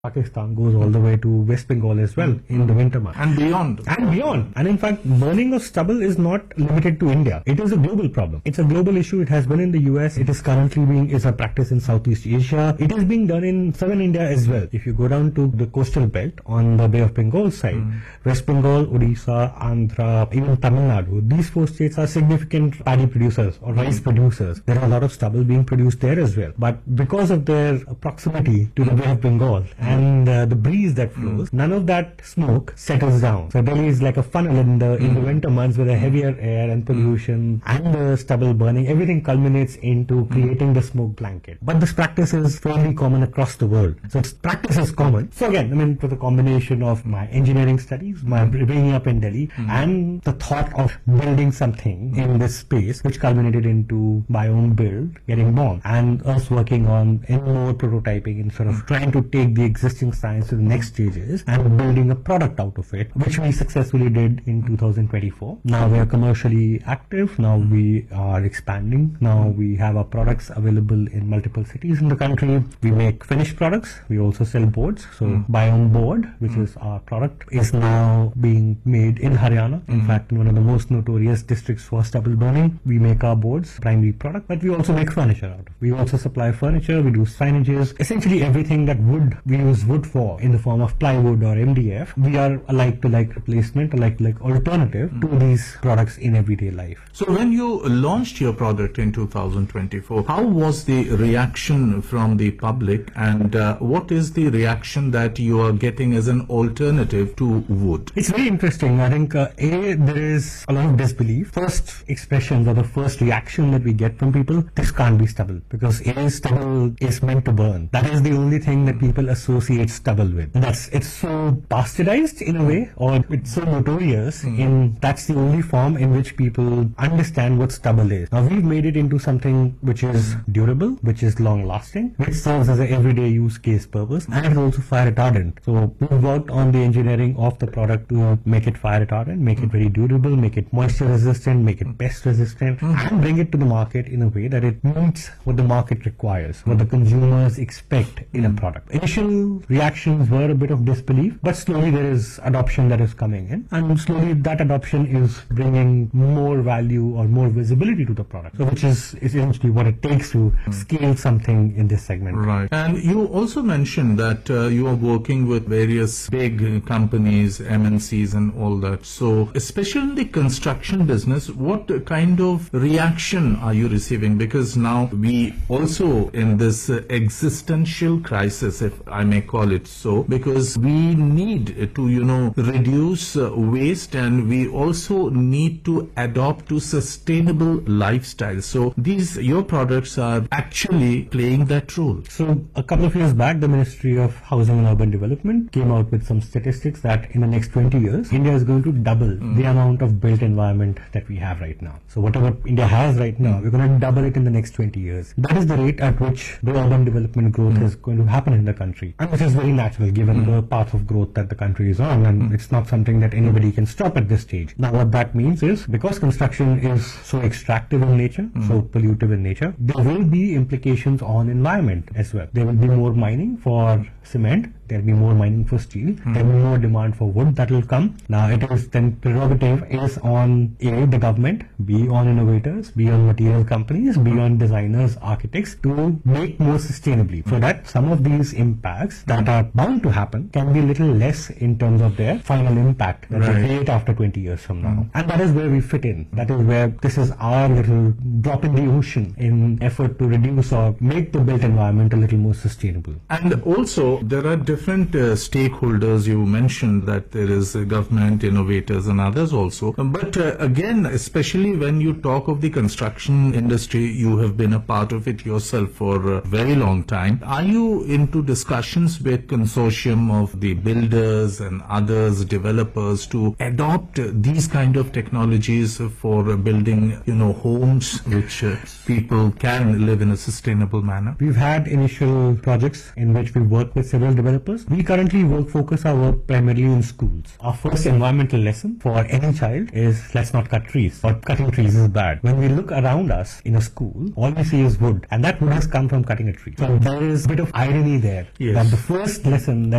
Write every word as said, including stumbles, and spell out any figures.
Pakistan goes all the way to West Bengal as well in the winter months. And beyond. And beyond. And in fact, burning of stubble is not limited to India. It is a global problem. It's a global issue. It has been in the U S. It is currently being, is a practice in Southeast Asia. It is being done in southern India as well. If you go down to the coastal belt on the Bay of Bengal side, mm. West Bengal, Odisha, Andhra, even Tamil Nadu, these four states are significant paddy producers or rice mm. producers. There are a lot of stubble being produced there as well. But because of their proximity to the Bay of Bengal, mm. and uh, the breeze that flows, mm. none of that smoke settles down. So Delhi is like a funnel in the mm. in the winter months with a heavier air and pollution mm. and the stubble burning. Everything culminates into creating mm. the smoke blanket. But this practice is fairly common across the world. So its practice is common. So again, I mean, with a combination of my engineering studies, my mm. bringing up in Delhi, mm. and the thought of building something mm. in this space, which culminated into my own build getting born, and us working on in more prototyping and sort of mm. trying to take the existing science to the next stages and building a product out of it, which we successfully did in two thousand twenty-four. Now we are commercially active. Now we are expanding. Now we have our products available in multiple cities in the country. We make finished products. We also sell boards. So mm. Biome board, which mm. is our product, is now being made in Haryana. In mm. fact, in one of the most notorious districts for stubble burning, we make our boards, primary product, but we also make furniture out of it. We also supply furniture. We do signages. Essentially everything that wood we use wood for in the form of plywood or M D F, we are a like-to-like replacement, a like-to-like alternative mm. to these products in everyday life. So when you launched your product in two thousand twenty-four, how was the reaction from the public, and uh, what is the reaction that you are getting as an alternative to wood? It's very interesting. I think uh, A, there is a lot of disbelief. First expressions or the first reaction that we get from people, this can't be stubble, because A, stubble is meant to burn. That is the only thing that people associate stubble with. And that's it's so bastardized in a way, or it's so notorious mm. in that's the only form in which people understand what stubble is. Now we've made it into something which is durable, which is long lasting, which serves as an everyday use case purpose, and it's also fire retardant. So we've worked on the engineering of the product to make it fire retardant, make mm. it very durable, make it moisture resistant, make it pest resistant, mm. and bring it to the market in a way that it meets what the market requires, what the consumers expect in mm. a product. Initial reactions were a bit of disbelief, but slowly there is adoption that is coming in, and slowly that adoption is bringing more value or more visibility to the product, so which is essentially what it takes to mm. scale something in this segment. Right. And you also mentioned that uh, you are working with various big companies, M N Cs and all that. So especially in the construction business, what kind of reaction are you receiving? Because now we also in this uh, existential crisis, if I may call it so, because we need to, you know, reduce uh, waste, and we also need to adopt to sustainable lifestyle. So these, your products are actually playing that role. So a couple of years back, the Ministry of Housing and Urban Development came out with some statistics that in the next twenty years, India is going to double mm. the amount of built environment that we have right now. So whatever India has right now, we're going to double it in the next twenty years. That is the rate at which the urban development growth mm. is going to happen in the country, and which is very natural given mm. the path of growth that the country is on, and mm. it's not something that anybody can stop at this stage. Now what that means is, because construction is so extractive in nature, mm. so pollutive in nature, there will be implications on environment as well. There will be more mining for cement, there will be more mining for steel, mm. there will be more demand for wood that will come. Now it is then prerogative is on A, the government, B, on innovators, B, on material companies, B, on designers, architects, to make more sustainably, so that some of these impacts that are bound to happen can be a little less in terms of their final impact that right. they create after twenty years from now. Mm. And that is where we fit in. That is where this is our little drop in the ocean in effort to reduce or make the built environment a little more sustainable. And also there are different uh, stakeholders. You mentioned that there is uh, government, innovators and others also. But uh, again, especially when you talk of the construction industry, you have been a part of it yourself for a very long time. Are you into discussions with consortium of the builders and others, developers, to adopt uh, these kind of technologies for uh, building, you know, homes which uh, people can live in a sustainable manner? We've had initial projects in which we work with with several developers. We currently work focus our work primarily in schools. Our first environmental lesson for any child is let's not cut trees, or cutting trees is bad. When we look around us in a school, all we see is wood, and that wood has come from cutting a tree. So there is a bit of irony there, Yes. that the first lesson that